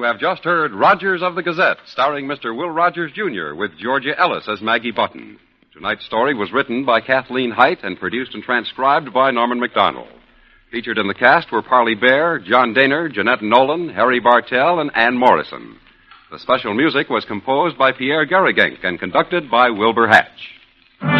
You have just heard Rogers of the Gazette, starring Mr. Will Rogers, Jr., with Georgia Ellis as Maggie Button. Tonight's story was written by Kathleen Height and produced and transcribed by Norman MacDonald. Featured in the cast were Parley Bear, John Daner, Jeanette Nolan, Harry Bartell, and Ann Morrison. The special music was composed by Pierre Garrigank and conducted by Wilbur Hatch.